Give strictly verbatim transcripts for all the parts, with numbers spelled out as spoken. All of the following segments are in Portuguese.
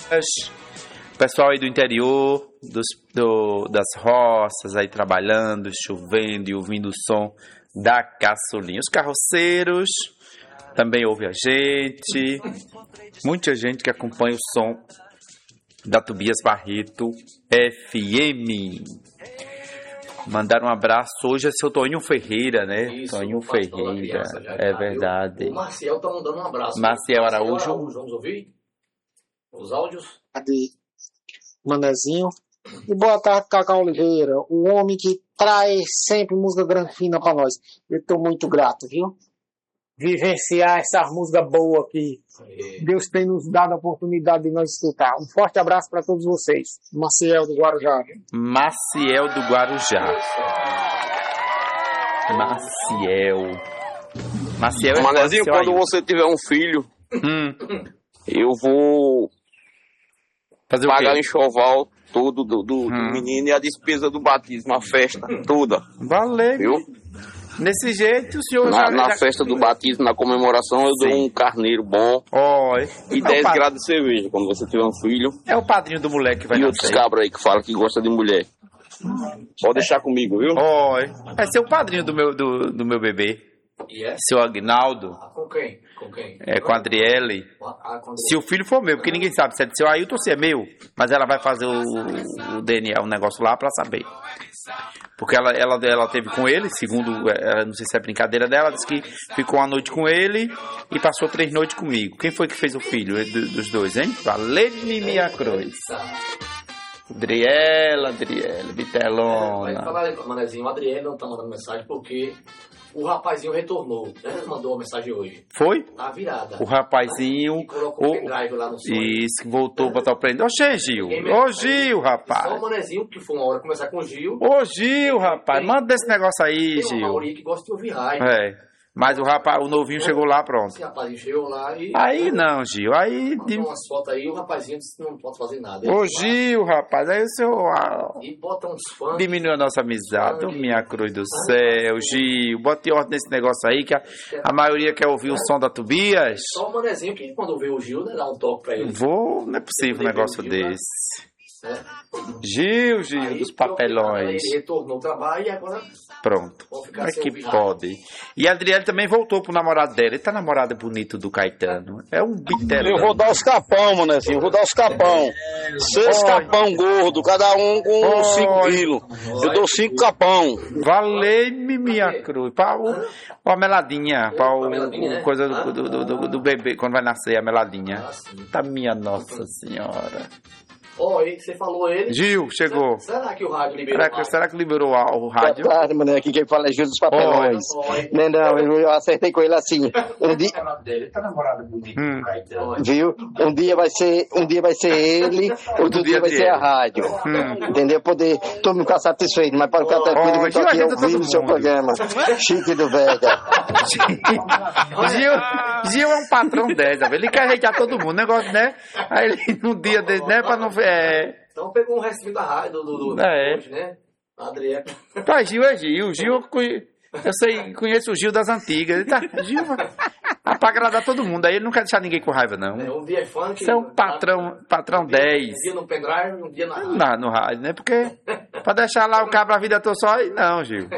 Pessoal aí do interior, dos, do, das roças aí trabalhando, chovendo e ouvindo o som da caçulinha. Os carroceiros também ouvem a gente. Muita gente que acompanha o som da Tobias Barreto F M. Mandar um abraço. Hoje é seu Toninho Ferreira, né? Isso, Toninho Ferreira, é verdade. O Marcial tá mandando um abraço. Marcial Araújo. Marcial Araújo, vamos ouvir os áudios? De Manezinho. E boa tarde, Cacau Oliveira, o homem que traz sempre música granfina pra nós. Eu tô muito grato, viu? Vivenciar essa música boa que é. Deus tem nos dado a oportunidade de nós escutar. Um forte abraço para todos vocês. Maciel do Guarujá. Maciel do Guarujá. Maciel. Maciel é Manezinho, quando aí. você tiver um filho, hum. eu vou fazer pagar o o enxoval todo do, do, hum. do menino e a despesa do batismo, a festa toda. Valeu. Viu? Nesse jeito, o senhor... Na, já, na já... festa do batismo, na comemoração, eu Sim. dou um carneiro bom. Oi. E dez pad... graus de cerveja, quando você tiver um filho. É o padrinho do moleque que vai E nascer. outros cabras aí que falam que gosta de mulher. Pode deixar comigo, viu? Oi. Vai ser o padrinho do meu, do, do meu bebê. Yeah. Seu Agnaldo. Ah, com quem? Com quem? É, com a Adriele. Ah, com se o filho for meu, porque ninguém sabe se é do seu Ailton ou se é meu. Mas ela vai fazer o, o D N A, o um negócio lá pra saber. Porque ela, ela, ela teve com ele, segundo, ela, não sei se é brincadeira dela, disse que ficou uma noite com ele e passou três noites comigo. Quem foi que fez o filho dos dois, hein? Valeu-me minha cruz. Adriela, Adriela, Vitelona. É, vai falar, Manezinho, o Adriele não tá mandando mensagem porque o rapazinho retornou. Ele mandou uma mensagem hoje. Foi? Tá virada. O rapazinho. E colocou o pendrive lá no sonho. Isso, voltou a botar o pendrive. Oxê, Gil. Ô, Gil, rapaz. Só o Manezinho, que foi uma hora conversar com o Gil. Ô, Gil, rapaz. Manda desse negócio aí, tem Gil. Tem uma Mauri que gosta de ouvir rádio. É. Mas o rapaz, o novinho chegou lá, pronto. Esse rapazinho chegou lá e... Aí não, Gil, aí... Mandou umas fotos aí, o rapazinho disse que não pode fazer nada. Ô, Gil, rapaz, aí o senhor... E bota uns fãs... Diminuiu a nossa amizade, oh, minha cruz do céu, Gil. Bota ordem nesse negócio aí, que a, a maioria quer ouvir o som da Tobias. Só o Manezinho que quando vê o Gil, né, dá um toque pra ele. Vou, não é possível um negócio Gil, desse. Né? É. Gil, Gil, aí, dos papelões. Ele retornou ao trabalho e agora... Pronto. Como é que pode? E a Adriele também voltou pro namorado dela. Ele tá namorado bonito do Caetano. É um bitelão. Eu vou dar os capão, manezinho. Eu vou dar os capão. Seis capão gordo, cada um com cinco quilos. Eu dou cinco capão. Valeu-me minha cruz. Pra o, a meladinha. Pra o, o coisa do, do, do, do, do bebê, quando vai nascer, a meladinha. Tá minha Nossa Senhora. Oi, você falou ele. Gil, chegou. Será, será que o rádio liberou? Será que, será que liberou o rádio? Boa tarde, mano. Aqui quem fala é Gil dos Papelões. Oi. Não, não, eu, eu acertei com ele assim. Um dia... hum. Viu? Um dia vai ser, um dia vai ser ele, outro dia, dia vai ser a rádio. Hum. Entendeu? Poder todo mundo ficar satisfeito, mas para ficar tranquilo, eu tô aqui ouvindo o seu programa. Chique do Vega. Gil, Gil é um patrão dez, ele quer arregiar todo mundo, negócio, né? Aí ele, num dia desse, né, pra não ver. É... Então pegou um restinho da rádio do, do, do é. hoje, né? Adriano. Tá, Gil é Gil. Gil, eu sei, conheço o Gil das antigas. Ele tá, Gil, é pra agradar todo mundo. Aí ele não quer deixar ninguém com raiva, não. É, um dia é funk. Você é um patrão, patrão um dia, dez. Um dia no pendrive, um dia na rádio. Não, no rádio, né? Porque pra deixar lá o cabra a vida toda só, não, Gil.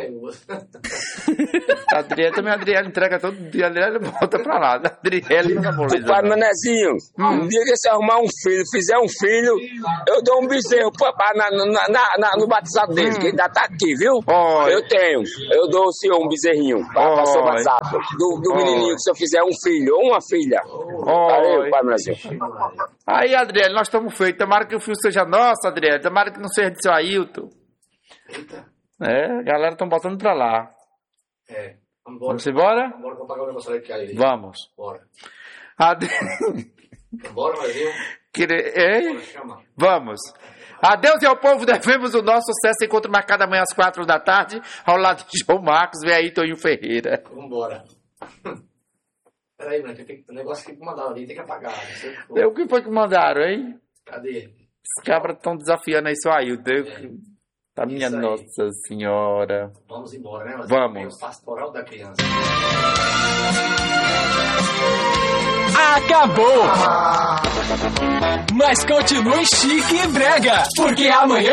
A Adriele também, a Adriele entrega todo dia, a Adriele volta pra lá. A Adriele não moleza. Pai, Manezinho, hum. um dia que você arrumar um filho, fizer um filho, eu dou um bezerro pra, na, na, na, na, no batizado dele, hum. que ainda tá aqui, viu? Oi. Eu tenho. Eu dou o senhor um bezerrinho pra, pra seu batizado. Do, do menininho, que se eu fizer um filho ou uma filha. Oi. Valeu, Pai Manezinho. Aí, Adriele, nós estamos feitos. Tomara que o filho seja nosso, Adriele. Tomara que não seja de seu Ailton. É, a galera estão botando pra lá. É. Vamos, Vamos embora? Vamos embora pagar o negócio ali que aí. Vamos. Bora. Ade... Bora, Mazinho. Querer... É? Vamos. Adeus e ao povo, devemos o nosso sucesso. Encontro marcado amanhã às quatro da tarde, ao lado de João Marcos. Vem aí, Toninho Ferreira. Vambora. Peraí, mano, tem o negócio que mandaram ali, tem que apagar. Que o que foi que mandaram, hein? Cadê? Os cabras estão desafiando aí, seu Ailton. É. Tá minha Isso Nossa aí. Senhora. Vamos embora, né? Mas vamos. É o pastoral da criança. Acabou! Mas continue chique e brega, porque amanhã